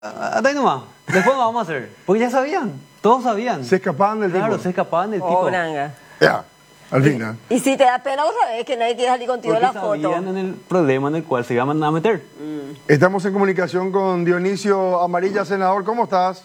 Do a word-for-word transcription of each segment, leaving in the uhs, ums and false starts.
Hasta ahí nomás. Después lo vamos a hacer. Porque ya sabían. Todos sabían. Se escapaban del Claro, tipo. se escapaban del Oh, tipo. branga. Ya, al final. Y si te da pena otra vez que nadie quiere salir contigo en Porque la foto. sabían en el problema en el cual se iban a meter. Estamos en comunicación con Dionisio Amarilla, senador. ¿Cómo estás?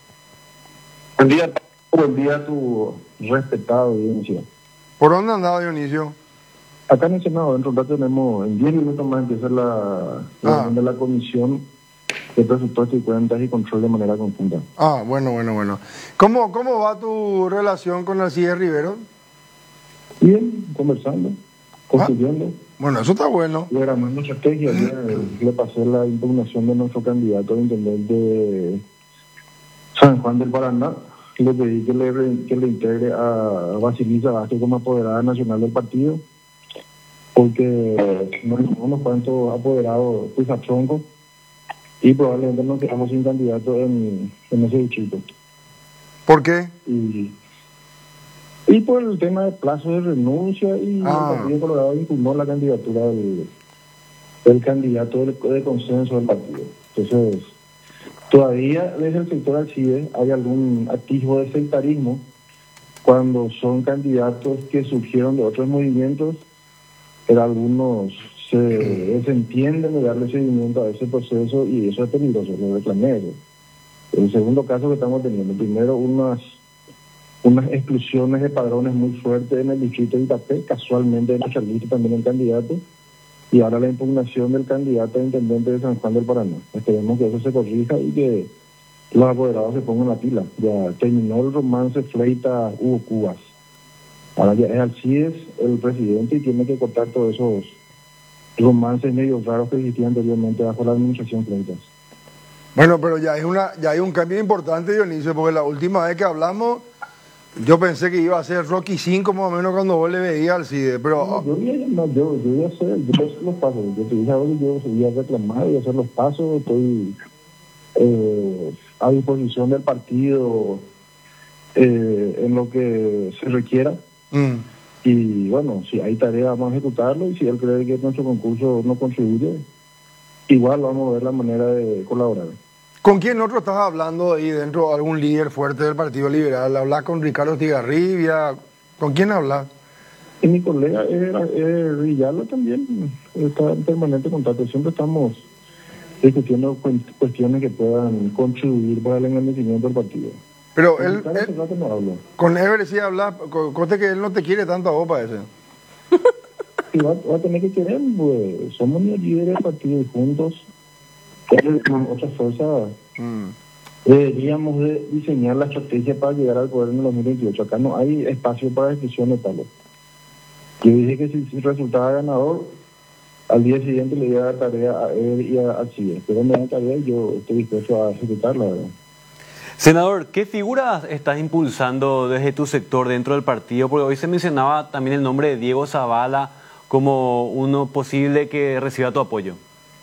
Buen día, buen día a tu respetada audiencia. ¿Por dónde andaba Dionisio? Acá en el Senado, dentro de un rato tenemos, en diez minutos más empieza la la Ah. reunión de la Comisión de Presupuesto y Cuentas y Control de manera conjunta. Ah, bueno, bueno, bueno. ¿Cómo, cómo va tu relación con Alcides Rivero? Bien, conversando, construyendo, Bueno, eso está bueno. programando estrategia. Ayer le pasé la impugnación de nuestro candidato a intendente de San Juan del Paraná. Le pedí que le, re- que le integre a Basilisa Vázquez como apoderada nacional del partido, porque no hay unos cuantos apoderados pues a tronco y probablemente nos quedamos sin candidato en, en ese distrito. ¿Por qué? Y, y por el tema de plazo de renuncia y Ah. el Partido Colorado impugnó la candidatura del, del candidato del- de consenso del partido. Entonces, todavía desde el sector Alcides hay algún atisbo de sectarismo cuando son candidatos que surgieron de otros movimientos, pero algunos se desentienden de darle seguimiento a ese proceso y eso es peligroso, lo reclamé eso. El segundo caso que estamos teniendo, primero unas unas exclusiones de padrones muy fuertes en el distrito de Itapé, casualmente en nuestra lista también el candidato, y ahora la impugnación del candidato a intendente de San Juan del Paraná. Esperemos que eso se corrija y que los apoderados se pongan la pila. Ya terminó el romance Fleita Hugo Cubas. Ahora ya es Alcides el presidente y tiene que cortar todos esos romances medio raros que existían anteriormente bajo la administración Fleitas. Bueno, pero ya hay, una, ya hay un cambio importante, Dionisio, porque la última vez que hablamos, yo pensé que iba a ser Rocky cinco más o menos cuando vos le veías al Alcides, pero... No, yo, voy a, no, yo, yo voy a hacer, yo voy a hacer los pasos. Yo te dije ahora que yo voy a reclamar, voy a hacer los pasos, estoy eh, a disposición del partido eh, en lo que se requiera. Mm. Y bueno, si hay tarea vamos a ejecutarlo y si él cree que nuestro concurso no contribuye, igual vamos a ver la manera de colaborar. ¿Con quién otro estás hablando ahí dentro? ¿Algún líder fuerte del Partido Liberal? ¿Hablas con Ricardo Tigarribia? ¿Con quién hablas? Y mi colega eh, Villalba también está en permanente contacto. Siempre estamos discutiendo cu- cuestiones que puedan contribuir para el engrandecimiento del partido. Pero Con él, Ricardo hace él- rato no hablo. con Ever sí hablas, co- conste que él no te quiere tanto a vos, parece. Y va, va a tener que querer, pues somos ni líderes del partido y juntos, él con otra fuerza, Mm. deberíamos de diseñar la estrategia para llegar al poder en el dos mil veintiocho. Acá no hay espacio para discusión de tales. Yo dije que si, si resultaba ganador, al día siguiente le iba a dar tarea a él y a Alcides. Pero me dan tarea y yo estoy dispuesto a ejecutarla, ¿verdad? Senador, ¿qué figuras estás impulsando desde tu sector dentro del partido? Porque hoy se mencionaba también el nombre de Diego Zavala como uno posible que reciba tu apoyo.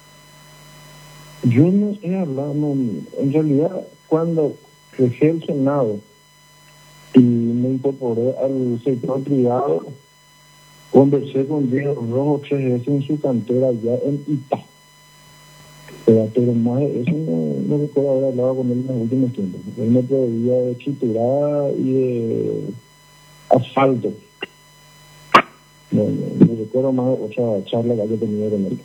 Yo no he hablado, no, en realidad, cuando dejé el Senado y me incorporé al sector privado, conversé con Diego Rojo tres veces en su cantera allá en Itá. Pero, pero más de eso no, no recuerdo haber hablado con él en los últimos tiempos. Él me proveía de chiturada y de asfalto. No, no, no recuerdo más de otra charla que haya tenido con él.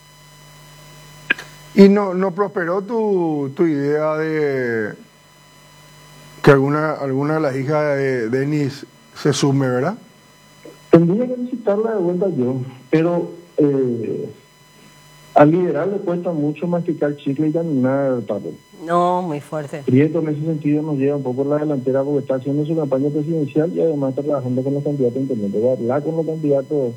¿Y no, no prosperó tu, tu idea de que alguna, alguna de las hijas de Denis se sume, verdad? Tendría que visitarla de vuelta yo, pero eh, al liberal le cuesta mucho masticar chicle y caminar, Pablo. No, muy fuerte. Prieto en ese sentido nos lleva un poco la delantera porque está haciendo su campaña presidencial y además está trabajando con los candidatos independientes. Va a hablar con los candidatos.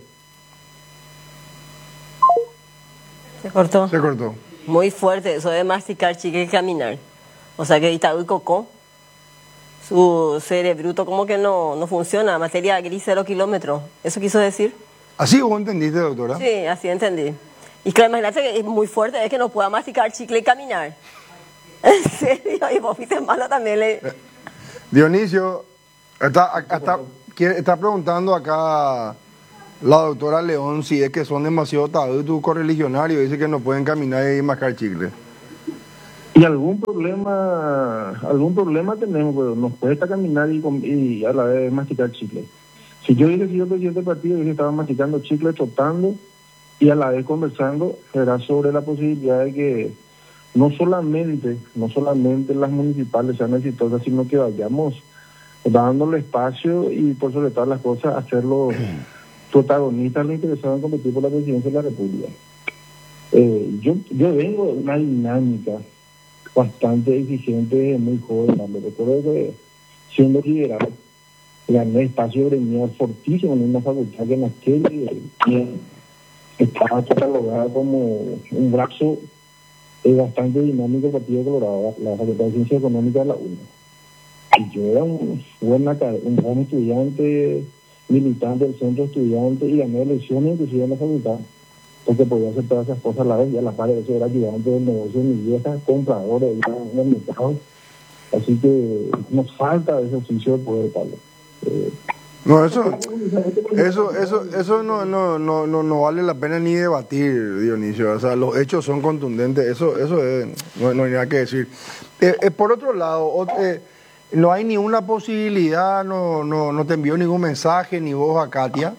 Se cortó. Se cortó. Muy fuerte, eso de masticar chicle y caminar. O sea que Itaú y Cocó, su cerebruto como que no, no funciona, materia gris cero kilómetros. ¿Eso quiso decir? ¿Así vos entendiste, doctora? Sí, así entendí. Y claro, imagínate que es muy fuerte, es que no pueda masticar chicle y caminar. En serio, y vos fuiste malo también. Le... Dionisio, está, está, quiere- está preguntando acá la doctora León si es que son demasiado tabú tus correligionarios, dice que no pueden caminar y mascar chicle. Y algún problema, algún problema tenemos, pero nos cuesta caminar y, y a la vez masticar chicle. Si yo hubiese sido presidente del partido, yo hubiese estado masticando chicle, trotando y a la vez conversando, será sobre la posibilidad de que no solamente, no solamente las municipales sean exitosas, sino que vayamos dándole espacio y por sobre todas las cosas hacerlos protagonistas, los interesados en competir por la presidencia de la República. Eh, yo, yo vengo de una dinámica bastante exigente desde muy joven. Me recuerdo que siendo liberal gané espacio gremial fortísimo en una facultad que en aquel tiempo estaba catalogada como un brazo eh, bastante dinámico del Partido Colorado, la Facultad de Ciencias Económicas de la U N A. Y yo era un buen, un buen estudiante, militante del centro estudiante y gané elecciones inclusive en la facultad, porque podía hacer todas esas cosas a la vez, y a la par de eso era ayudante del negocio de mi vieja, comprador en el mercado. Así que nos falta ese oficio de poder, Pablo. Eh, no, eso, eso, eso, eso no, no, no, no, no vale la pena ni debatir, Dionisio. O sea, los hechos son contundentes. Eso, eso es, no, no hay nada que decir. Eh, eh, por otro lado, eh, no hay ni una posibilidad, no, no, no te envió ningún mensaje, ni vos a Katia.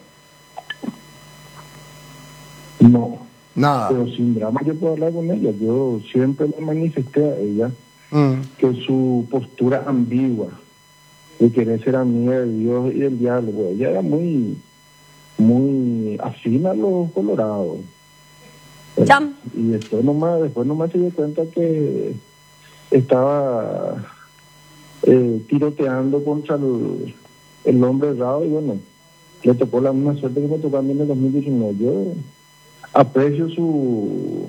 No. Nada. Pero sin drama yo puedo hablar con ella. Yo siempre le manifesté a ella mm. que su postura ambigua de querer ser amiga de Dios y del diablo, pues ella era muy, muy afín a los colorados. Cham. Y después nomás, después nomás se dio cuenta que estaba eh, tiroteando contra el, el hombre errado, y bueno, le tocó la misma suerte que me tocó a mí en el dos mil diecinueve. Yo aprecio su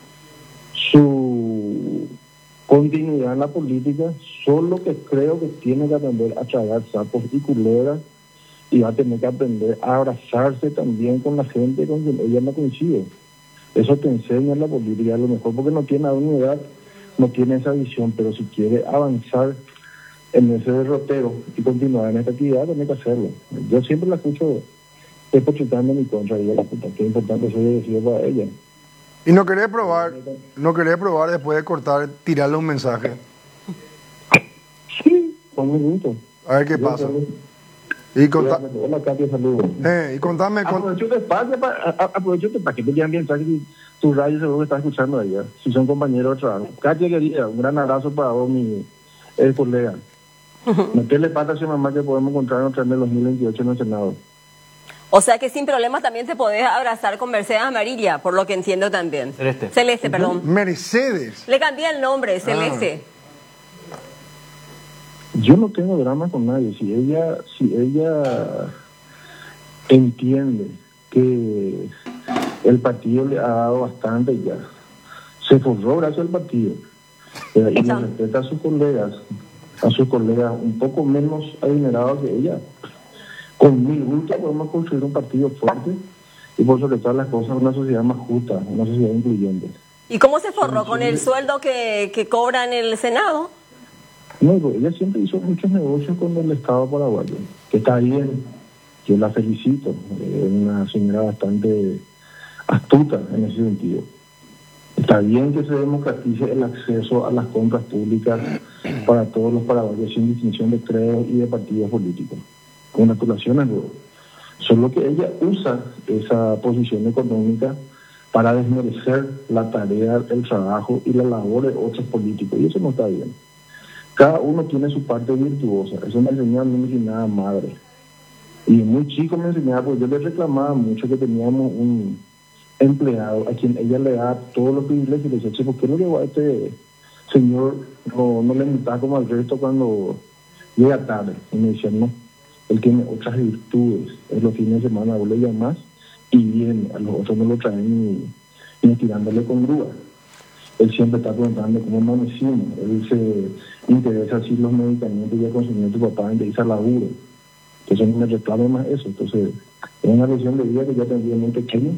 su continuidad en la política, solo que creo que tiene que aprender a tragar sapos y culebras, y va a tener que aprender a abrazarse también con la gente con quien ella no coincide. Eso te enseña en la política, a lo mejor porque no tiene una edad, no tiene esa visión, pero si quiere avanzar en ese derrotero y continuar en esta actividad, tiene que hacerlo. Yo siempre la escucho despotricando en mi contra, y la puta, qué importante eso yo decido para ella. ¿Y no querés probar, no querés probar después de cortar, tirarle un mensaje? Sí, con un minuto. A ver qué yo pasa. Salud. Y, conta... Hola, Katia, saludos. Eh, y contame... Aprovecho que pase para, aprovecho para que te digan bien, sabes que tu radio seguro que estás escuchando allá, si son compañeros de trabajo. Katia, querida, un gran abrazo para vos, mi el colega. Meterle pata a su mamá que podemos encontrar otra vez en el dos mil veintiocho en el Senado. O sea que sin problemas también te podés abrazar con Mercedes Amarilla, por lo que entiendo también. Celeste. Celeste, perdón. Mercedes. Le cambié el nombre, Celeste. Ah. Yo no tengo drama con nadie. Si ella, si ella entiende que el partido le ha dado bastante ya, se forró gracias al partido, eh, y le respeta a sus colegas, a sus colegas un poco menos adinerados que ella, con mi gusto podemos construir un partido fuerte y por sobre todas las cosas una sociedad más justa, una sociedad incluyente. ¿Y cómo se forró? ¿Con el sueldo que, que cobra en el Senado? No, ella siempre hizo muchos negocios con el Estado paraguayo, que está bien, yo la felicito, es una señora bastante astuta en ese sentido. Está bien que se democratice el acceso a las compras públicas para todos los paraguayos sin distinción de credos y de partidos políticos. Congratulaciones, luego. Solo que ella usa esa posición económica para desmerecer la tarea, el trabajo y la labor de otros políticos, y eso no está bien. Cada uno tiene su parte virtuosa. Eso me enseñó a mí mi nada madre. Y muy chico me enseñaba, porque yo le reclamaba mucho que teníamos un empleado a quien ella le da todos los privilegios, y le decía, che, ¿por qué no llegó a este señor, no, no le invitaba como al resto cuando llega tarde? Y me decía, no, él tiene otras virtudes, en los fines de semana vos le llamás y viene, a los otros no lo traen ni, ni tirándole con grúa. Él siempre está preguntando cómo amanecimos, él se interesa si los medicamentos ya consumió tu papá, y esa laburo. Entonces no me reclame más eso. Entonces es una lesión de vida que ya tendría muy pequeño.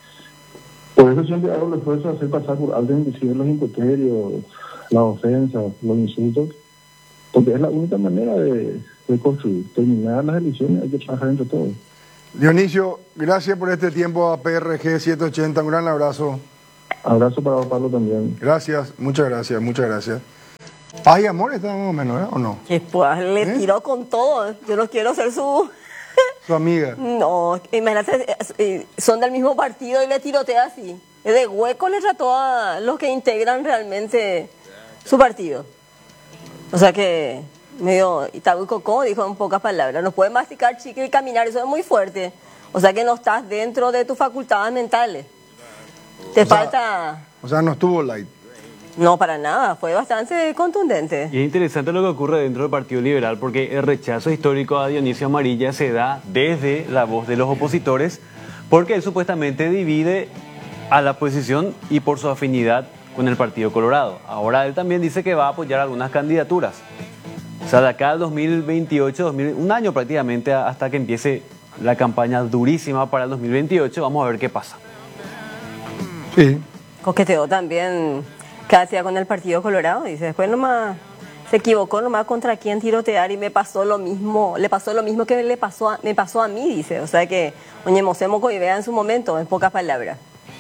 Por eso siempre hago el esfuerzo de hacer pasar por alto inclusive los imputerios, las ofensas, los insultos, porque es la única manera de, de construir. Terminar las elecciones, hay que trabajar entre todos. Dionisio, gracias por este tiempo a P R G setecientos ochenta, un gran abrazo. Abrazo para Pablo también. Gracias, muchas gracias, muchas gracias. Paz y amor está más o menos, ¿eh? ¿O no? Después le ¿Eh? tiró con todo. Yo no quiero ser su... Su amiga. No, imagínate, eh, son del mismo partido y le tirotea así. De hueco le trató a los que integran realmente su partido. O sea que medio Itaú y Cocó dijo en pocas palabras, no puedes masticar chicle y caminar, eso es muy fuerte. O sea que no estás dentro de tus facultades mentales. Te O sea, falta... O sea, no estuvo light. No, para nada, fue bastante contundente. Y es interesante lo que ocurre dentro del Partido Liberal, porque el rechazo histórico a Dionisio Amarilla se da desde la voz de los opositores, porque él supuestamente divide a la oposición y por su afinidad con el Partido Colorado. Ahora él también dice que va a apoyar algunas candidaturas. O sea, de acá al dos mil veintiocho, dos mil, un año prácticamente hasta que empiece la campaña durísima para el dos mil veintiocho, vamos a ver qué pasa. Sí. Coqueteó también que hacía con el Partido Colorado. Dice, después nomás se equivocó nomás contra quién tirotear y me pasó lo mismo, le pasó lo mismo que le pasó a, me pasó a mí, dice. O sea que, oye, Mosemoco y vea en su momento, en pocas palabras.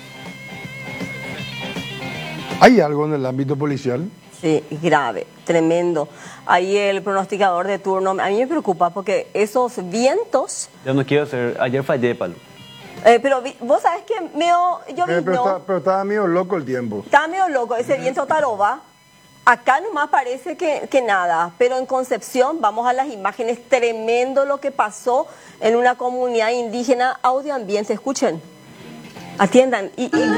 ¿Hay algo en el ámbito policial? Sí, grave, tremendo. Ahí el pronosticador de turno, a mí me preocupa porque esos vientos... Yo no quiero ser, ayer fallé, Palo. Eh, pero vi, vos sabés que meo, yo vi, Eh, pero, no, está- pero estaba medio loco el tiempo. está medio loco ese viento taroba. Acá nomás parece que, que nada, pero en Concepción, vamos a las imágenes, tremendo lo que pasó en una comunidad indígena, audio ambiente, escuchen, atiendan y, y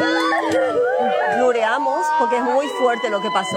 blureamos porque es muy fuerte lo que pasó.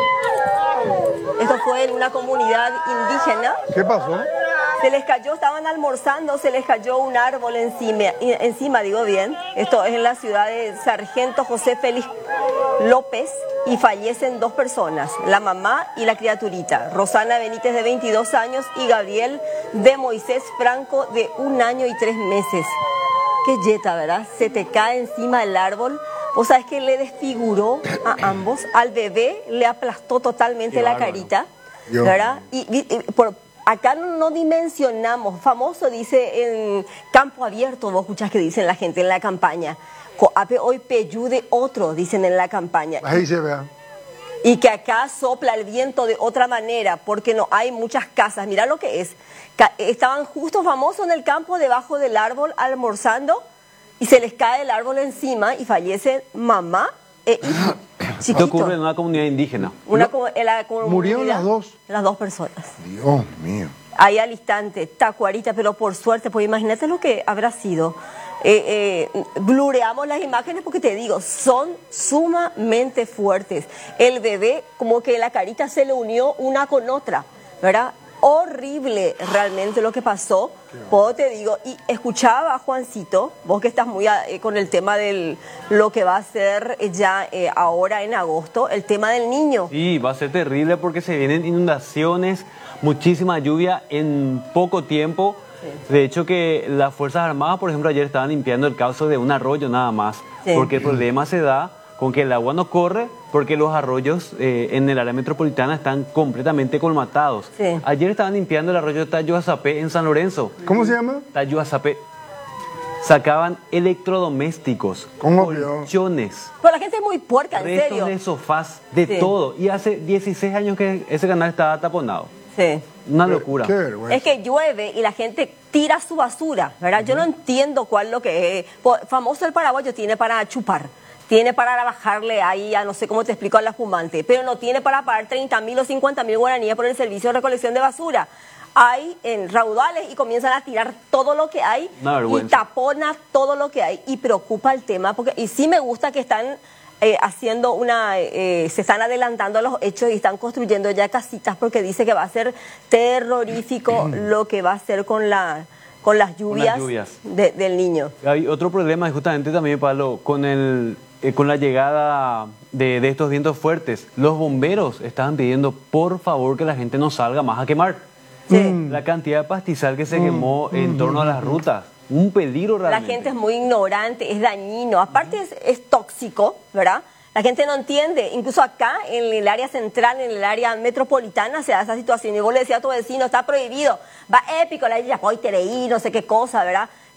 Esto fue en una comunidad indígena. ¿Qué pasó? Se les cayó, estaban almorzando, se les cayó un árbol encima, encima, digo bien. Esto es en la ciudad de Sargento José Félix López y fallecen dos personas, la mamá y la criaturita. Rosana Benítez de veintidós años y Gabriel de Moisés Franco de un año y tres meses. Qué yeta, ¿verdad? Se te cae encima el árbol. Vos sabés que le desfiguró a ambos. Al bebé le aplastó totalmente Qué la bárbaro. carita, Dios ¿verdad? Y, y- y por acá no, no dimensionamos. Famoso dice en campo abierto, vos escuchás que dicen la gente en la campaña. Coape hoy peyú de otro, dicen en la campaña. Ahí se vea. Y que acá sopla el viento de otra manera, porque no hay muchas casas. Mira lo que es. Ca- Estaban justo famosos en el campo, debajo del árbol, almorzando, y se les cae el árbol encima y fallece mamá e hijo. Esto Chiquito. ocurre en una comunidad indígena. Una co- en la comunidad- ¿Murieron las dos? Las dos personas. Dios mío. Ahí al instante, tacuarita, pero por suerte, pues imagínate lo que habrá sido. Eh, eh, blureamos las imágenes porque te digo, son sumamente fuertes. El bebé, como que la carita se le unió una con otra, ¿verdad? Horrible realmente lo que pasó. Puedo te digo, y escuchaba a Juancito, vos que estás muy a- eh, con el tema de lo que va a ser eh, ya eh, ahora en agosto, el tema del niño. Sí, va a ser terrible porque se vienen inundaciones, muchísima lluvia en poco tiempo. De hecho que las Fuerzas Armadas, por ejemplo, ayer estaban limpiando el cauce de un arroyo nada más, Sí. porque el problema se da con que el agua no corre, porque los arroyos eh, en el área metropolitana están completamente colmatados. Sí. Ayer estaban limpiando el arroyo Tayuazapé en San Lorenzo. ¿Cómo se llama? Tayuazapé. Sacaban electrodomésticos, ¿Cómo vio? colchones, Pero la gente es muy puerca, en restos serio. de sofás, de Sí. todo. Y hace dieciséis años que ese canal estaba taponado. Sí. Una locura. Qué vergüenza. Es que llueve y la gente tira su basura, ¿verdad? Yo no entiendo cuál lo que es. Po- Famoso el paraguayo tiene para chupar, tiene para bajarle ahí a no sé cómo te explico a la fumante, pero no tiene para pagar treinta mil o cincuenta mil guaraníes por el servicio de recolección de basura. Hay en raudales y comienzan a tirar todo lo que hay Una y vergüenza. tapona todo lo que hay y preocupa el tema porque y sí me gusta que están eh, haciendo una, eh, se están adelantando los hechos y están construyendo ya casitas porque dice que va a ser terrorífico lo que va a hacer con la con las lluvias, lluvias. de- del niño. Hay otro problema, y justamente también, Pablo, con, el, eh, con la llegada de, de estos vientos fuertes. Los bomberos estaban pidiendo, por favor, que la gente no salga más a quemar. Sí. La cantidad de pastizal que se quemó en torno a las rutas. Un peligro La realmente. gente es muy ignorante, es dañino, aparte es, es tóxico, ¿verdad? La gente no entiende, incluso acá en el área central, en el área metropolitana se da esa situación y vos le decías a tu vecino, está prohibido, va épico, la ella y no sé qué cosa, ¿verdad?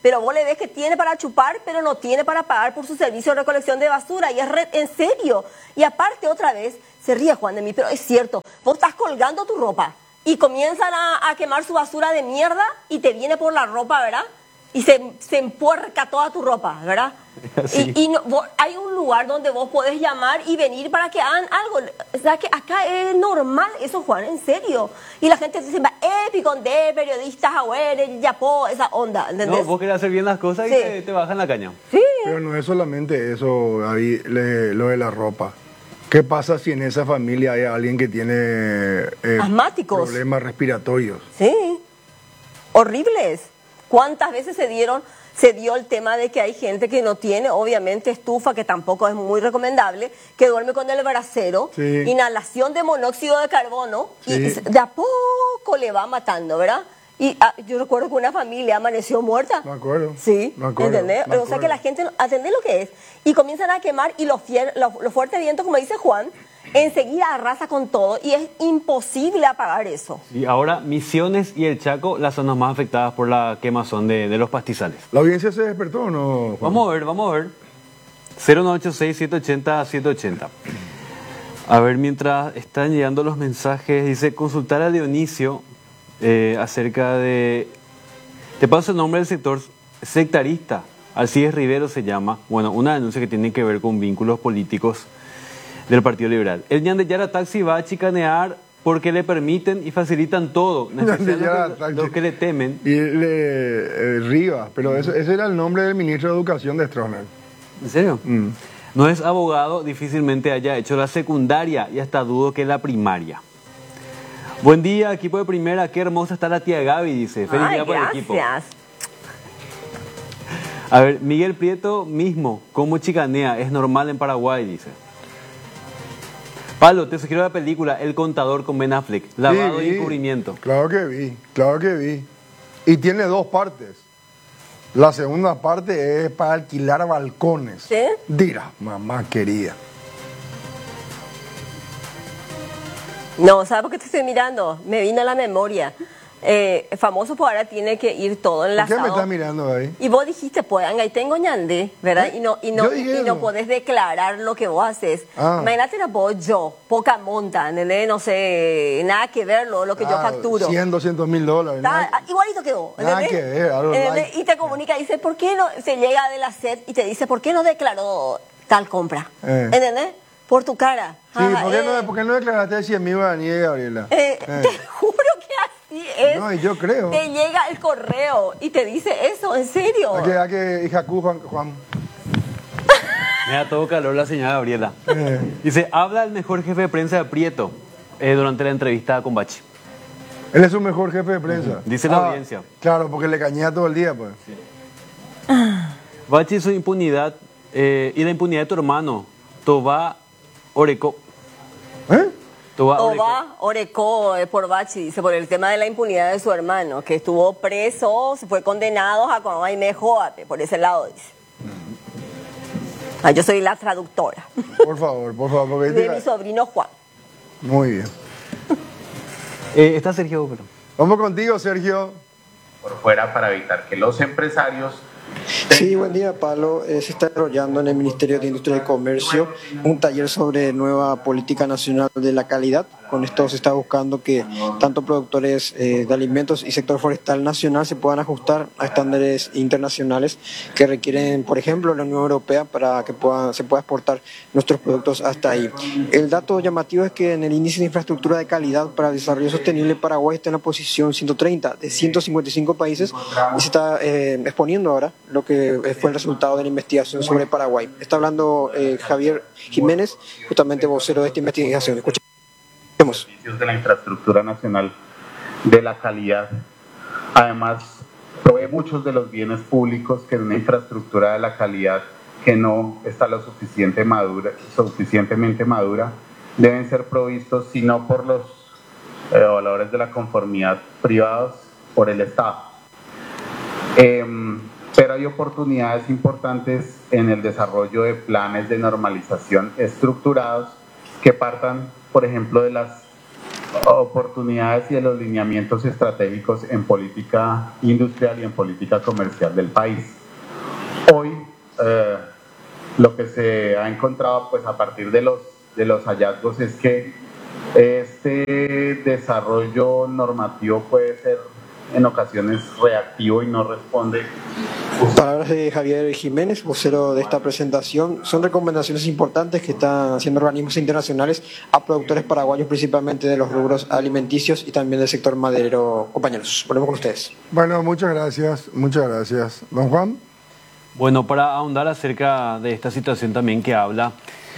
pero vos le ves que tiene para chupar, pero no tiene para pagar por su servicio de recolección de basura, y es re, en serio. Y aparte, otra vez, se ríe Juan de mí, pero es cierto, vos estás colgando tu ropa, y comienzan a, a quemar su basura de mierda, y te viene por la ropa, ¿verdad? Y se, se empuerca toda tu ropa, ¿verdad? Sí. Y, y no, vos, hay un lugar donde vos podés llamar y venir para que hagan algo. O sea, que acá es normal eso, Juan, en serio. Y la gente dice, va, épico, de periodistas, abuelos, yapo, esa onda, ¿entendés? No, vos querés hacer bien las cosas, sí, y te, te bajan la caña. Sí. Pero no es solamente eso, David, le, lo de la ropa. ¿Qué pasa si en esa familia hay alguien que tiene eh, asmáticos, problemas respiratorios? Sí, horribles. ¿Cuántas veces se dieron, se dio el tema de que hay gente que no tiene, obviamente, estufa, que tampoco es muy recomendable, que duerme con el brasero, sí, inhalación de monóxido de carbono, sí, y de a poco le va matando, ¿verdad? Y ah, yo recuerdo que una familia amaneció muerta. Me acuerdo. Sí, me acuerdo, ¿entendés? me o sea que la gente, ¿entendés lo que es? Y comienzan a quemar, y los, fier, los, los fuertes vientos, como dice Juan, enseguida arrasa con todo, y es imposible apagar eso. Y ahora Misiones y el Chaco, las zonas más afectadas por la quemazón de, de los pastizales. ¿La audiencia se despertó o no, Juan? Vamos a ver, vamos a ver. cero nueve ocho seis, siete ocho cero, siete ocho cero. A ver, mientras están llegando los mensajes, dice, consultar a Dionisio eh, acerca de... Te paso el nombre del sector sectarista, Alcides Rivero se llama. Bueno, una denuncia que tiene que ver con vínculos políticos del Partido Liberal. El Ñandeyara Taxi va a chicanear porque le permiten y facilitan todo. Necesitan los, que, los que le temen. Y le, eh, Rivas, pero eso, ese era el nombre del ministro de Educación de Stroessner. ¿En serio? Mm. No es abogado, difícilmente haya hecho la secundaria y hasta dudo que la primaria. Buen día, equipo de primera. Qué hermosa está la tía Gaby, dice. Feliz día por el equipo. Gracias. A ver, Miguel Prieto mismo, ¿cómo chicanea? Es normal en Paraguay, dice. Pablo, te sugiero la película El Contador con Ben Affleck, lavado sí, y encubrimiento. Claro que vi, claro que vi. Y tiene dos partes. La segunda parte es para alquilar balcones. ¿Sí? Dirá, mamá querida. No, ¿sabes por qué te estoy mirando? Me vino a la memoria. Eh, famoso por ahora tiene que ir todo enlazado. ¿Por qué me estás mirando ahí? Y vos dijiste, pues, ahí tengo ñande, ¿verdad? ¿Eh? Y no, y no, y no podés declarar lo que vos haces. Ah. Imagínate, no puedo yo, poca monta, ¿entendés? No sé, nada que ver lo, lo que ah, yo facturo. cien, doscientos mil dólares. Está, nada, igualito quedó, ¿entendés? Nada que ver, algo like. Y te comunica, dice, ¿por qué no? Se llega de la S E D y te dice, ¿por qué no declaró tal compra? Eh. ¿Entendés? Por tu cara. Sí, ah, ¿por, qué eh. no, ¿por qué no declaraste cien mil guaraníes, Gabriela? Eh, eh. Te juro que así es. No, y yo creo. Te llega el correo y te dice eso, ¿en serio? ¿A qué, a qué hija Juan? Juan? Me da todo calor la señora Gabriela. Eh. Dice, habla el mejor jefe de prensa de Prieto eh, durante la entrevista con Bachi. Él es su mejor jefe de prensa. Uh-huh. Dice la ah, audiencia. Claro, porque le cañea todo el día, pues. Sí. Bachi, su impunidad eh, y la impunidad de tu hermano, Tobá Oreco. ¿Eh? Tobá Oreco, Oreco eh, por Bachi, dice, por el tema de la impunidad de su hermano, que estuvo preso, se fue condenado a Coahuay Joate, por ese lado, dice. Ah, yo soy la traductora. Por favor, por favor. Porque de mi sobrino Juan. Muy bien. eh, está Sergio. Pero... Vamos contigo, Sergio. Por fuera para evitar que los empresarios... Sí, buen día, Pablo. Eh, se está desarrollando en el Ministerio de Industria y Comercio un taller sobre nueva política nacional de la calidad. Con esto se está buscando que tanto productores eh, de alimentos y sector forestal nacional se puedan ajustar a estándares internacionales que requieren, por ejemplo, la Unión Europea para que puedan, se pueda exportar nuestros productos hasta ahí. El dato llamativo es que en el índice de infraestructura de calidad para el desarrollo sostenible, Paraguay está en la posición ciento treinta de ciento cincuenta y cinco países y se está eh, exponiendo ahora lo que fue el resultado de la investigación sobre Paraguay. Está hablando eh, Javier Jiménez, justamente vocero de esta investigación. Escucha. De la infraestructura nacional de la calidad. Además, provee muchos de los bienes públicos que en una infraestructura de la calidad que no está lo suficiente madura, suficientemente madura, deben ser provistos, si no por los eh, valores de la conformidad privados, por el Estado. Eh, pero hay oportunidades importantes en el desarrollo de planes de normalización estructurados que partan, por ejemplo, de las oportunidades y de los lineamientos estratégicos en política industrial y en política comercial del país. Hoy, eh, lo que se ha encontrado, pues a partir de los, de los hallazgos, es que este desarrollo normativo puede ser en ocasiones reactivo y no responde. Palabras de Javier Jiménez, vocero de esta presentación. Son recomendaciones importantes que están haciendo organismos internacionales a productores paraguayos, principalmente de los rubros alimenticios y también del sector maderero. Compañeros, volvemos con ustedes. Bueno, muchas gracias, muchas gracias. Don Juan. Bueno, para ahondar acerca de esta situación también que habla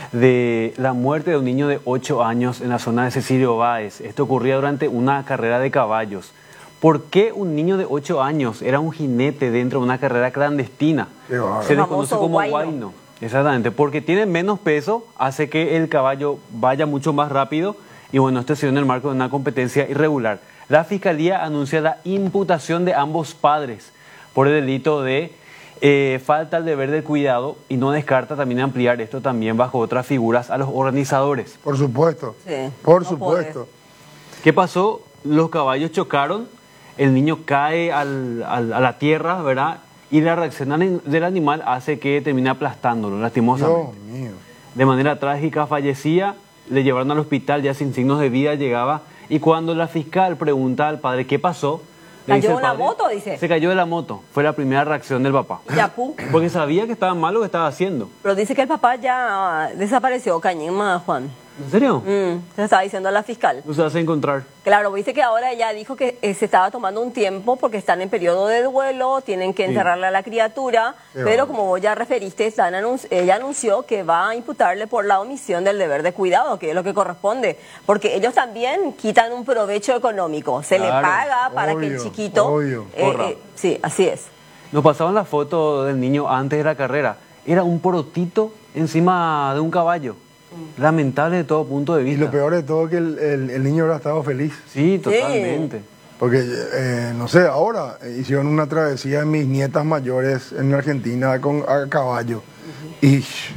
de la muerte de un niño de ocho años en la zona de Cecilio Báez. Esto ocurría durante una carrera de caballos. ¿Por qué un niño de ocho años era un jinete dentro de una carrera clandestina? Se le conoce como guayno. Exactamente, porque tiene menos peso, hace que el caballo vaya mucho más rápido y bueno, esto se dio en el marco de una competencia irregular. La Fiscalía anuncia la imputación de ambos padres por el delito de eh, falta al deber del cuidado y no descarta también ampliar esto también bajo otras figuras a los organizadores. Por supuesto, Sí, por no supuesto. podés. ¿Qué pasó? Los caballos chocaron, el niño cae al, al, a la tierra, ¿verdad? Y la reacción del animal hace que termine aplastándolo, lastimosamente. Dios mío. De manera trágica fallecía, le llevaron al hospital ya sin signos de vida, llegaba, y cuando la fiscal pregunta al padre qué pasó, le ¿Cayó dice de el una padre, moto, dice? Se cayó de la moto, fue la primera reacción del papá. Ya, pu. Porque sabía que estaba mal lo que estaba haciendo. Pero dice que el papá ya desapareció, Cañema, Juan. ¿En serio? Mm, se estaba diciendo a la fiscal. No se hace encontrar. Claro, dice que ahora ella dijo que eh, se estaba tomando un tiempo porque están en periodo de duelo, tienen que Sí. enterrarle a la criatura, Qué pero bueno. como vos ya referiste, están anunci- ella anunció que va a imputarle por la omisión del deber de cuidado, que es lo que corresponde, porque ellos también quitan un provecho económico, se le Claro, paga para que el obvio, chiquito... obvio. eh, Corra. eh, sí, así es. Nos pasaban la foto del niño antes de la carrera. Era un porotito encima de un caballo. Lamentable de todo punto de Y vista. lo peor de todo es que el, el, el niño habrá estado feliz. Sí, totalmente. Porque, eh, no sé, ahora eh, hicieron una travesía de mis nietas mayores en Argentina con, a caballo. Y sh,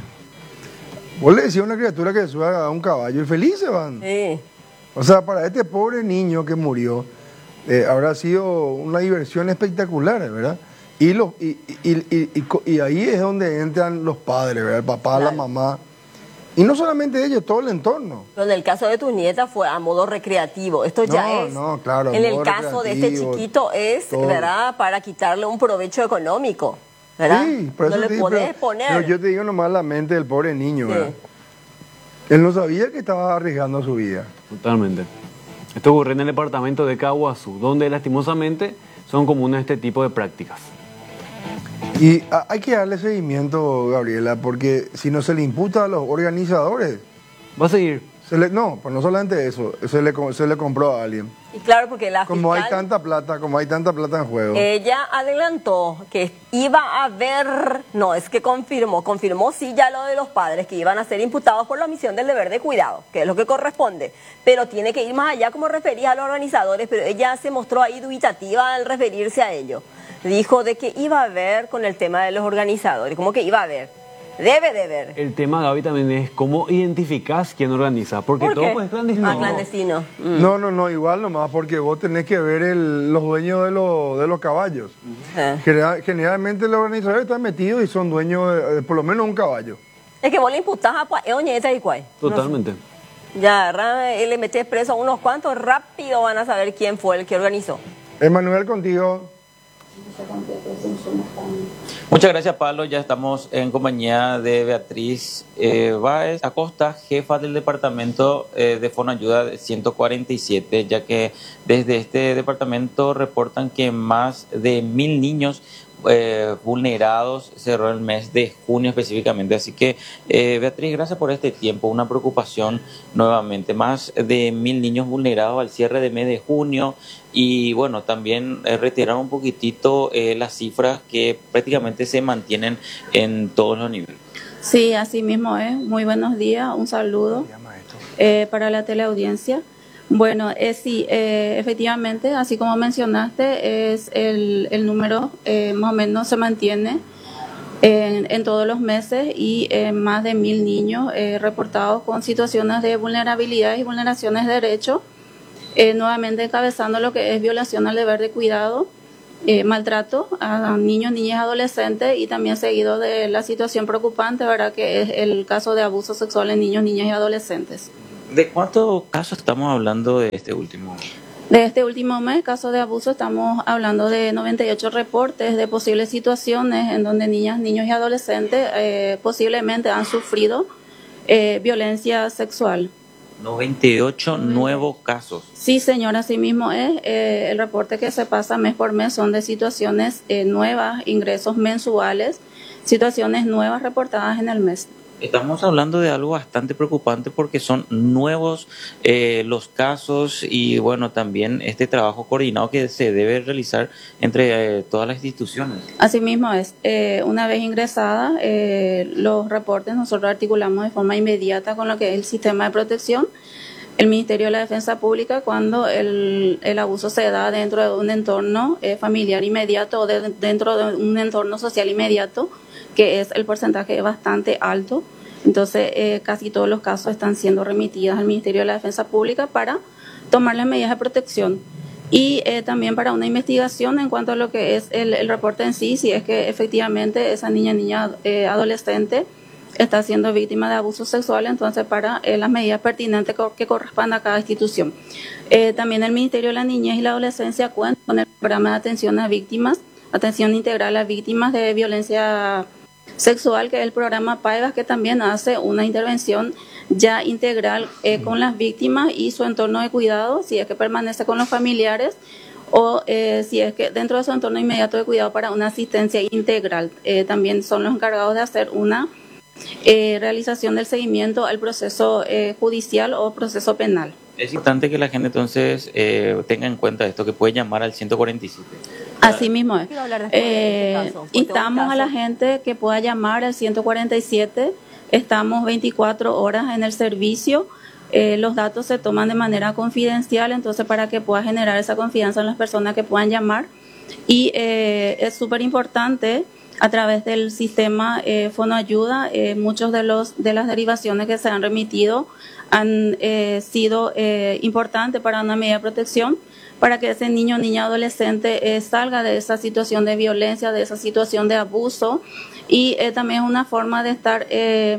vos le decías a una criatura que se suba a un caballo y felices van. Sí. O sea, para este pobre niño que murió, eh, habrá sido una diversión espectacular, ¿verdad? Y, los, y, y, y, y, y co- y ahí es donde entran los padres, ¿verdad? El papá, la Claro. mamá. Y no solamente ellos, todo el entorno. Pero en el caso de tus nietas fue a modo recreativo. Esto ya No, es. no, claro, En el modo caso de este recreativo, chiquito es, todo. ¿verdad? Para quitarle un provecho económico. ¿Verdad? Sí, por eso no te le digo, podés pero- poner. Pero yo te digo nomás la mente del pobre niño, Sí. ¿verdad? Él no sabía que estaba arriesgando su vida. Totalmente. Esto ocurre en el departamento de Caguazú, donde lastimosamente son comunes este tipo de prácticas. Y a- hay que darle seguimiento, Gabriela, porque si no se le imputa a los organizadores, Va a seguir. se le, no, pues no solamente eso, se le, co- se le compró a alguien. Y claro, porque la Como hay fiscal, tanta plata, como hay tanta plata en juego. ella adelantó que iba a haber, no, es que confirmó, confirmó sí ya lo de los padres, que iban a ser imputados por la omisión del deber de cuidado, que es lo que corresponde, pero tiene que ir más allá como refería a los organizadores, pero ella se mostró ahí dubitativa al referirse a ello. Dijo de que iba a haber con el tema de los organizadores, como que iba a haber, debe de haber. El tema, Gaby, también es cómo identificás quién organiza, porque ¿Por todo qué? pues, es clandestino. Ah, clandestino. Mm. No, no, no, igual nomás, porque vos tenés que ver el- los dueños de, los de los caballos. Eh. General- generalmente los organizadores están metidos y son dueños de, de por lo menos un caballo. Es que vos le imputás a pues, es oñeta y cuál. Totalmente. Ya, ra- eh, le metés preso a unos cuantos, rápido van a saber quién fue el que organizó. Emanuel, contigo. Muchas gracias, Pablo. Ya estamos en compañía de Beatriz eh, Báez Acosta, jefa del departamento eh, de Fonayuda ciento cuarenta y siete, ya que desde este departamento reportan que más de mil niños eh, vulnerados cerró el mes de junio específicamente. Así que, eh, Beatriz, gracias por este tiempo. Una preocupación nuevamente. Más de mil niños vulnerados al cierre de mes de junio. Y bueno, también eh, retirar un poquitito eh, las cifras que prácticamente se mantienen en todos los niveles. Sí, así mismo es. Muy buenos días, un saludo eh, para la teleaudiencia. Bueno, eh, sí, eh, efectivamente, así como mencionaste, es el, el número eh, más o menos se mantiene en, en todos los meses y eh, más de mil niños eh, reportados con situaciones de vulnerabilidad y vulneraciones de derechos. eh, nuevamente encabezando lo que es violación al deber de cuidado, eh, maltrato a niños, niñas y adolescentes, y también seguido de la situación preocupante, ¿verdad?, que es el caso de abuso sexual en niños, niñas y adolescentes. ¿De cuántos casos estamos hablando de este último? De este último mes, casos de abuso, estamos hablando de noventa y ocho reportes de posibles situaciones en donde niñas, niños y adolescentes eh, posiblemente han sufrido eh, violencia sexual. noventa y ocho nuevos casos. Sí, señora, así mismo es. Eh, el reporte que se pasa mes por mes son de situaciones eh, nuevas, ingresos mensuales, situaciones nuevas reportadas en el mes. Estamos hablando de algo bastante preocupante porque son nuevos eh, los casos y bueno, también este trabajo coordinado que se debe realizar entre eh, todas las instituciones. Así mismo es. Eh, una vez ingresada, eh, los reportes nosotros articulamos de forma inmediata con lo que es el sistema de protección, el Ministerio de la Defensa Pública, cuando el, el abuso se da dentro de un entorno eh, familiar inmediato o de, dentro de un entorno social inmediato, que es el porcentaje bastante alto. Entonces, eh, casi todos los casos están siendo remitidos al Ministerio de la Defensa Pública para tomar las medidas de protección y eh, también para una investigación en cuanto a lo que es el, el reporte en sí, si es que efectivamente esa niña, niña eh, adolescente está siendo víctima de abuso sexual, entonces para eh, las medidas pertinentes que correspondan a cada institución. Eh, también el Ministerio de la Niñez y la Adolescencia cuenta con el programa de atención a víctimas, atención integral a víctimas de violencia sexual, que es el programa PAEVAS, que también hace una intervención ya integral eh, con las víctimas y su entorno de cuidado, si es que permanece con los familiares o eh, si es que dentro de su entorno inmediato de cuidado para una asistencia integral. Eh, también son los encargados de hacer una eh, realización del seguimiento al proceso eh, judicial o proceso penal. Es importante que la gente entonces eh, tenga en cuenta esto, que puede llamar al ciento cuarenta y siete. Así mismo es. Eh, eh, instamos a la gente que pueda llamar al ciento cuarenta y siete. Estamos veinticuatro horas en el servicio. Eh, los datos se toman de manera confidencial, entonces para que pueda generar esa confianza en las personas que puedan llamar. Y eh, es súper importante, a través del sistema eh, Fonoayuda, eh, muchos de los de las derivaciones que se han remitido han eh, sido eh, importantes para una medida de protección, para que ese niño, niña, adolescente eh, salga de esa situación de violencia, de esa situación de abuso, y eh, también es una forma de estar eh,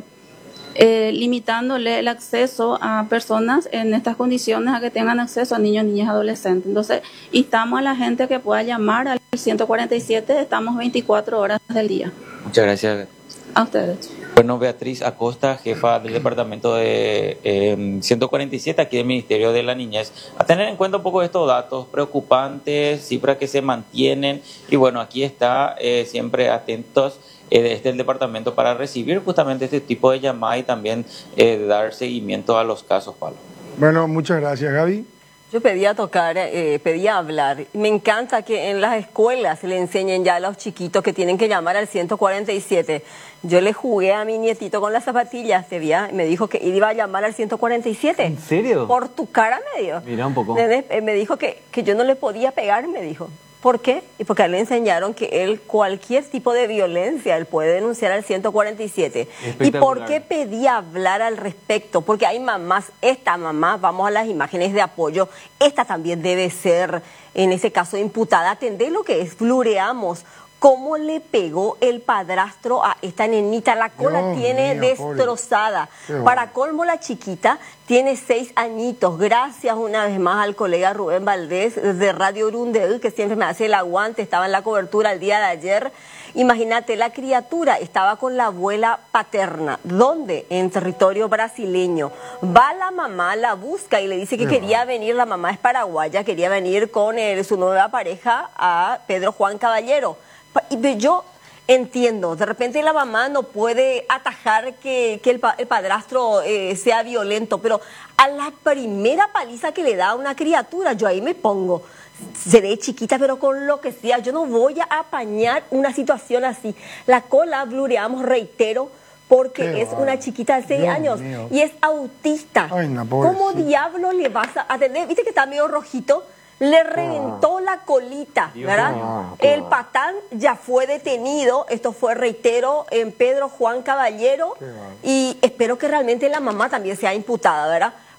eh, limitándole el acceso a personas en estas condiciones a que tengan acceso a niños, niñas, adolescentes. Entonces, instamos a la gente que pueda llamar al ciento cuarenta y siete, estamos veinticuatro horas del día. Muchas gracias. A ustedes. Bueno, Beatriz Acosta, jefa del departamento de eh, ciento cuarenta y siete aquí del Ministerio de la Niñez, a tener en cuenta un poco estos datos preocupantes, cifras que se mantienen, y bueno, aquí está eh, siempre atentos eh, desde el departamento para recibir justamente este tipo de llamadas y también eh, dar seguimiento a los casos, Pablo. Bueno, muchas gracias, Gaby. Yo pedía tocar, eh, pedía hablar. Me encanta que en las escuelas le enseñen ya a los chiquitos que tienen que llamar al ciento cuarenta y siete. Yo le jugué a mi nietito con las zapatillas, te vi, me dijo que iba a llamar al ciento cuarenta y siete. ¿En serio? Por tu cara me dio. Mira un poco. Me, me dijo que, que yo no le podía pegar, me dijo. ¿Por qué? Y porque a él le enseñaron que él, cualquier tipo de violencia, él puede denunciar al ciento cuarenta y siete. ¿Y por qué pedía hablar al respecto? Porque hay mamás, esta mamá, vamos a las imágenes de apoyo, esta también debe ser, en ese caso, imputada. Atendé lo que es, flureamos. ¿Cómo le pegó el padrastro a esta nenita? La cola Dios tiene mío, destrozada. Para colmo, la chiquita tiene seis añitos. Gracias una vez más al colega Rubén Valdés de Radio Urundel, que siempre me hace el aguante, estaba en la cobertura el día de ayer. Imagínate, la criatura estaba con la abuela paterna. ¿Dónde? En territorio brasileño. Va la mamá, la busca y le dice que quería venir, la mamá es paraguaya, quería venir con el, su nueva pareja a Pedro Juan Caballero. Y yo entiendo, de repente la mamá no puede atajar que, que el, pa, el padrastro eh, sea violento, pero a la primera paliza que le da a una criatura, yo ahí me pongo. Seré chiquita, pero con lo que sea, yo no voy a apañar una situación así. La cola blureamos, reitero, porque Qué es va. una chiquita de seis Dios años mío. y es autista. Ay, no, ¿Cómo diablo le vas a atender? ¿Viste que está medio rojito? Le reventó la colita, Dios ¿verdad? Dios. El patán ya fue detenido, esto fue, reitero, en Pedro Juan Caballero, y espero que realmente la mamá también sea imputada, ¿verdad?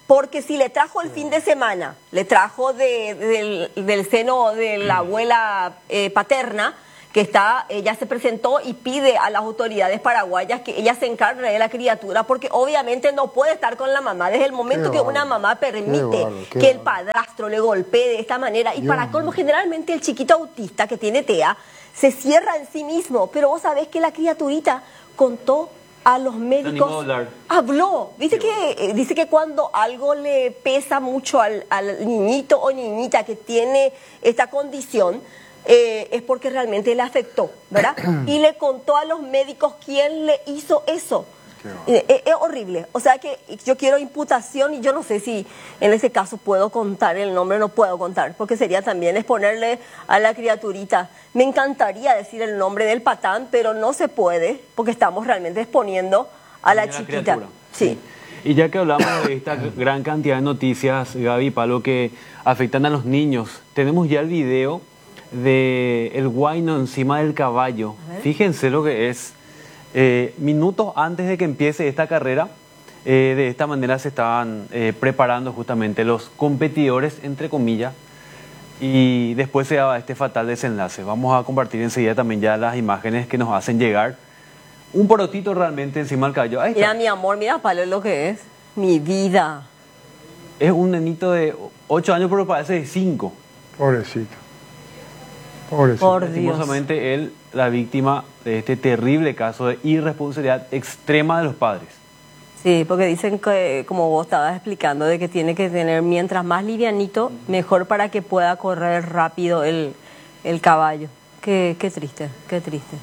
Porque si le trajo el fin de semana, le trajo de, del, del seno de la abuela eh, paterna, que está, ella se presentó y pide a las autoridades paraguayas que ella se encargue de la criatura, porque obviamente no puede estar con la mamá. Desde el momento qué que una mamá permite bárbaro, que el bárbaro. padrastro le golpee de esta manera, y Dios para colmo, generalmente el chiquito autista que tiene T E A se cierra en sí mismo, pero vos sabés que la criaturita contó a los médicos, animó a hablar. habló, dice que, eh, dice que cuando algo le pesa mucho al, al niñito o niñita que tiene esta condición, eh, es porque realmente le afectó, ¿verdad? Y le contó a los médicos quién le hizo eso. Eh, eh, es horrible, o sea que yo quiero imputación, y yo no sé si en ese caso puedo contar el nombre, no puedo contar, porque sería también exponerle a la criaturita. Me encantaría decir el nombre del patán, pero no se puede, porque estamos realmente exponiendo a la A la chiquita. criatura. Sí. Y ya que hablamos de esta gran cantidad de noticias, Gaby, Palo, que afectan a los niños, tenemos ya el video de el guayno encima del caballo. Fíjense lo que es. Eh, minutos antes de que empiece esta carrera, eh, de esta manera se estaban eh, preparando justamente los competidores, entre comillas, y después se daba este fatal desenlace. Vamos a compartir enseguida también ya las imágenes que nos hacen llegar. Un porotito realmente encima del caballo. Ahí está. Mira, mi amor, mira, Palo, lo que es. Mi vida. Es un nenito de ocho años, pero parece de cinco. Pobrecito. Pobrecito. Por Dios. Lastimosamente él, la víctima de este terrible caso de irresponsabilidad extrema de los padres. Sí, porque dicen que, como vos estabas explicando, de que tiene que tener, mientras más livianito, mejor para que pueda correr rápido el, el caballo. Qué, qué triste, qué triste.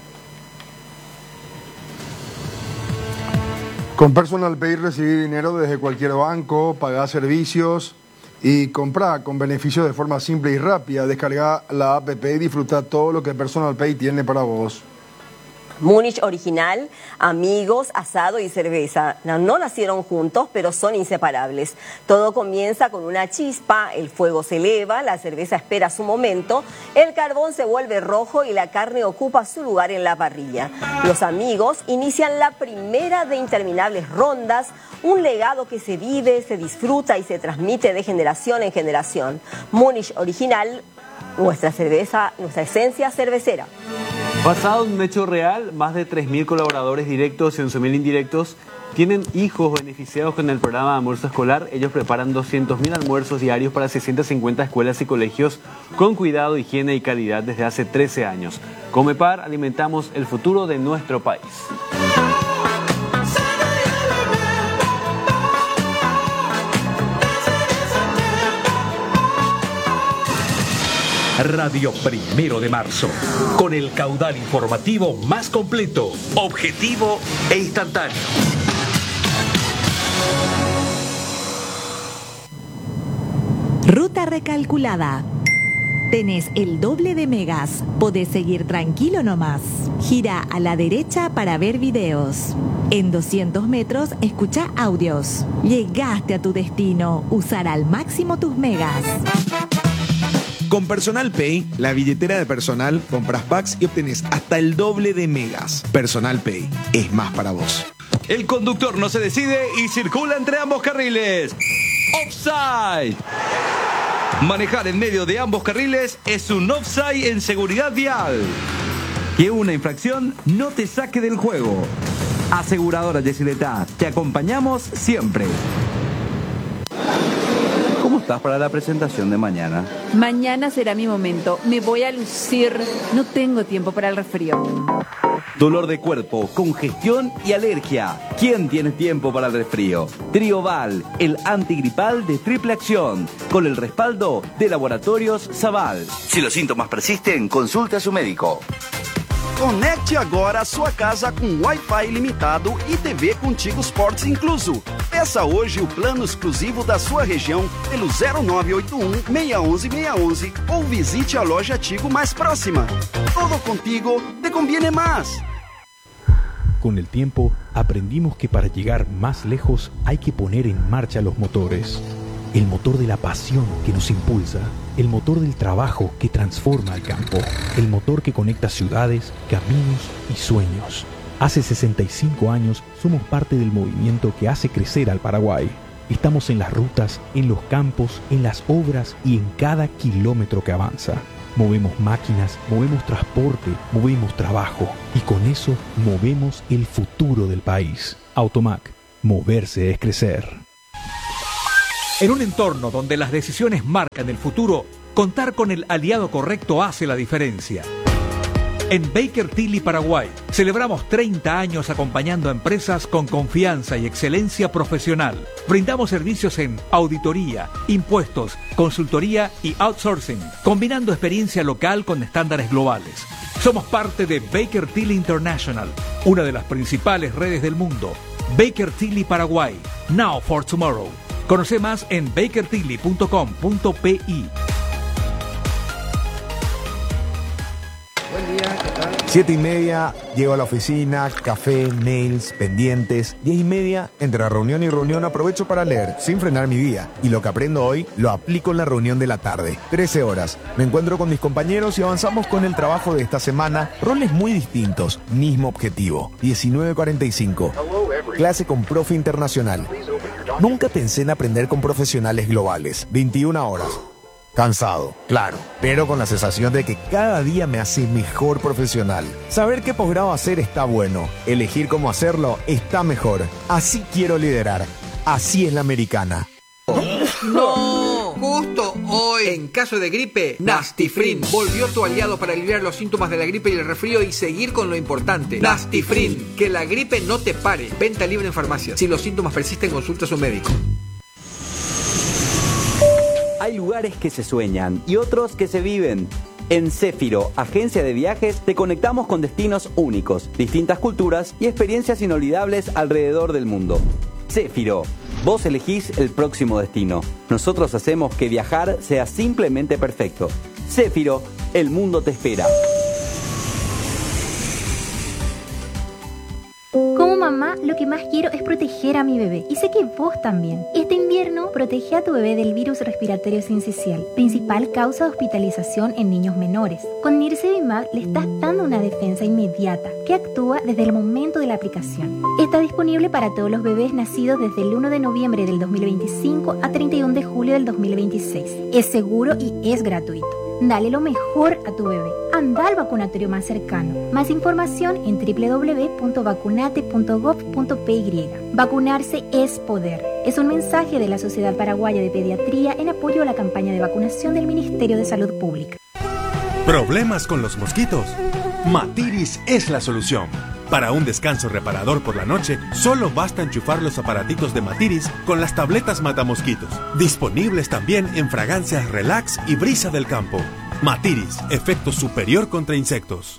Con Personal Pay recibir dinero desde cualquier banco, pagar servicios y comprar con beneficios de forma simple y rápida. Descarga la app y disfruta todo lo que Personal Pay tiene para vos. Múnich original, amigos, asado y cerveza. No, no nacieron juntos, pero son inseparables. Todo comienza con una chispa, el fuego se eleva, la cerveza espera su momento, el carbón se vuelve rojo y la carne ocupa su lugar en la parrilla. Los amigos inician la primera de interminables rondas, un legado que se vive, se disfruta y se transmite de generación en generación. Múnich original, nuestra cerveza, nuestra esencia cervecera. Basado en un hecho real, más de tres mil colaboradores directos y once mil indirectos tienen hijos beneficiados con el programa de almuerzo escolar. Ellos preparan doscientos mil almuerzos diarios para seiscientas cincuenta escuelas y colegios con cuidado, higiene y calidad desde hace trece años. Comepar, alimentamos el futuro de nuestro país. Radio Primero de Marzo, con el caudal informativo más completo, objetivo e instantáneo. Ruta recalculada. Tenés el doble de megas. Podés seguir tranquilo nomás. Gira a la derecha para ver videos. En doscientos metros, escucha audios. Llegaste a tu destino. Usar al máximo tus megas. Con Personal Pay, la billetera de personal, compras packs y obtenés hasta el doble de megas. Personal Pay es más para vos. El conductor no se decide y circula entre ambos carriles. Offside. Manejar en medio de ambos carriles es un offside en seguridad vial. Que una infracción no te saque del juego. Aseguradora Yesileta, te acompañamos siempre. ¿Cómo estás para la presentación de mañana? Mañana será mi momento. Me voy a lucir. No tengo tiempo para el resfrío. Dolor de cuerpo, congestión y alergia. ¿Quién tiene tiempo para el resfrío? Trioval, el antigripal de triple acción, con el respaldo de Laboratorios Sabal. Si los síntomas persisten, consulte a su médico. Conecte agora a sua casa com Wi-Fi ilimitado e T V Contigo Sports incluso. Peça hoje o plano exclusivo da sua região pelo zero nove oito um, seis um um, seis um um ou visite a loja Tigo mais próxima. Todo contigo te conviene más. Con el tiempo, aprendimos que para llegar más lejos hay que poner en marcha los motores. El motor de la pasión que nos impulsa, el motor del trabajo que transforma el campo, el motor que conecta ciudades, caminos y sueños. Hace sesenta y cinco años somos parte del movimiento que hace crecer al Paraguay. Estamos en las rutas, en los campos, en las obras y en cada kilómetro que avanza. Movemos máquinas, movemos transporte, movemos trabajo y con eso movemos el futuro del país. Automac, moverse es crecer. En un entorno donde las decisiones marcan el futuro, contar con el aliado correcto hace la diferencia. En Baker Tilly Paraguay celebramos treinta años acompañando a empresas con confianza y excelencia profesional. Brindamos servicios en auditoría, impuestos, consultoría y outsourcing, combinando experiencia local con estándares globales. Somos parte de Baker Tilly International, una de las principales redes del mundo. Baker Tilly Paraguay, now for tomorrow. Conoce más en baker tilly punto com punto p i. Siete y media, llego a la oficina, café, mails, pendientes. Diez y media, entre reunión y reunión aprovecho para leer, sin frenar mi día. Y lo que aprendo hoy, lo aplico en la reunión de la tarde. Trece horas. Me encuentro con mis compañeros y avanzamos con el trabajo de esta semana. Roles muy distintos, mismo objetivo. diecinueve cuarenta y cinco. Clase con profe internacional. Nunca pensé en aprender con profesionales globales. veintiuna horas. Cansado, claro, pero con la sensación de que cada día me hace mejor profesional. Saber qué posgrado hacer está bueno, elegir cómo hacerlo está mejor. Así quiero liderar, así es la americana. ¡No! Justo hoy, en caso de gripe, Nastifrin volvió tu aliado para aliviar los síntomas de la gripe y el resfrío y seguir con lo importante. Nastifrin, que la gripe no te pare. Venta libre en farmacias. Si los síntomas persisten, consulta a su médico. Hay lugares que se sueñan y otros que se viven. En Céfiro, agencia de viajes, te conectamos con destinos únicos, distintas culturas y experiencias inolvidables alrededor del mundo. Céfiro, vos elegís el próximo destino. Nosotros hacemos que viajar sea simplemente perfecto. Céfiro, el mundo te espera. Como mamá, lo que más quiero es proteger a mi bebé. Y sé que vos también. Este invierno, protege a tu bebé del virus respiratorio sincicial, principal causa de hospitalización en niños menores. Con Nirsevimab le estás dando una defensa inmediata que actúa desde el momento de la aplicación. Está disponible para todos los bebés nacidos desde el uno de noviembre del dos mil veinticinco a treinta y uno de julio del dos mil veintiséis. Es seguro y es gratuito. Dale lo mejor a tu bebé. Anda al vacunatorio más cercano. Más información en doble u doble u doble u punto vacunate punto gov punto p y. Vacunarse es poder. Es un mensaje de la Sociedad Paraguaya de Pediatría en apoyo a la campaña de vacunación del Ministerio de Salud Pública. ¿Problemas con los mosquitos? Matiris es la solución. Para un descanso reparador por la noche, solo basta enchufar los aparatitos de Matiris con las tabletas matamosquitos. Disponibles también en fragancias Relax y Brisa del Campo. Matiris, efecto superior contra insectos.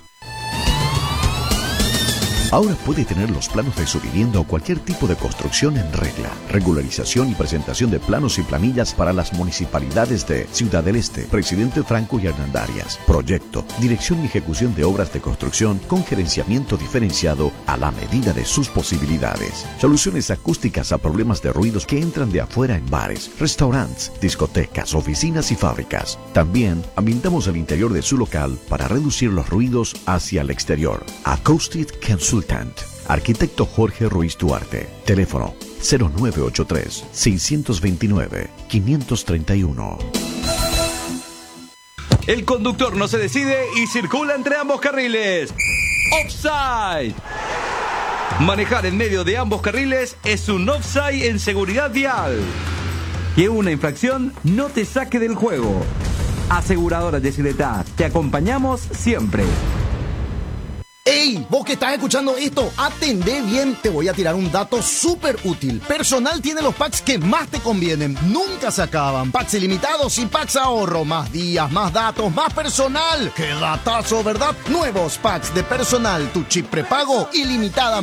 Ahora puede tener los planos de su vivienda o cualquier tipo de construcción en regla. Regularización y presentación de planos y planillas para las municipalidades de Ciudad del Este, Presidente Franco y Hernandarias. Proyecto, dirección y ejecución de obras de construcción con gerenciamiento diferenciado a la medida de sus posibilidades. Soluciones acústicas a problemas de ruidos que entran de afuera en bares, restaurantes, discotecas, oficinas y fábricas. También ambientamos el interior de su local para reducir los ruidos hacia el exterior. Acoustic Consultant. Arquitecto Jorge Ruiz Duarte. Teléfono cero nueve ocho tres, seis dos nueve, cinco tres uno. El conductor no se decide y circula entre ambos carriles. Offside. Manejar en medio de ambos carriles es un offside en seguridad vial. Que una infracción no te saque del juego. Aseguradora Yesileta, te acompañamos siempre. ¡Ey! Vos que estás escuchando esto, atendé bien. Te voy a tirar un dato súper útil. Personal tiene los packs que más te convienen. Nunca se acaban. Packs ilimitados y packs ahorro. Más días, más datos, más personal. ¡Qué datazo, verdad! Nuevos packs de personal. Tu chip prepago ilimitadamente.